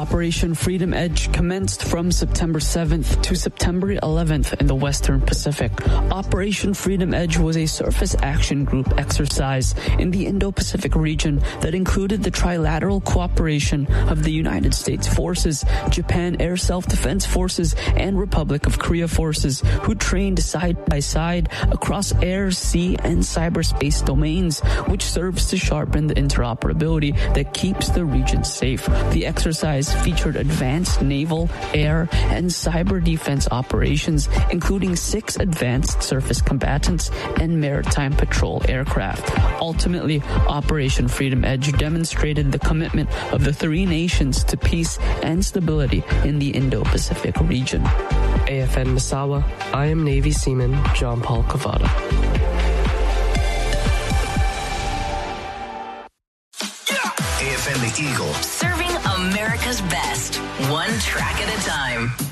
Operation Freedom Edge commenced from September 7th to September 11th in the Western Pacific. Operation Freedom Edge was a surface action group exercise in the Indo-Pacific region that included the trilateral cooperation of the United States Forces, Japan Air Self-Defense Forces, and Republic of Korea forces, who trained side by side across air, sea, and cyberspace domains, which serves to sharpen the interoperability that keeps the region safe. The exercise featured advanced naval, air, and cyber defense operations, including 6 advanced surface combatants and maritime patrol aircraft. Ultimately, Operation Freedom Edge demonstrated the commitment of the 3 nations to peace and stability in the Indo-Pacific region. AFN Misawa, I am Navy Seaman John Paul Cavada. AFN The Eagle. Serving America's best, one track at a time.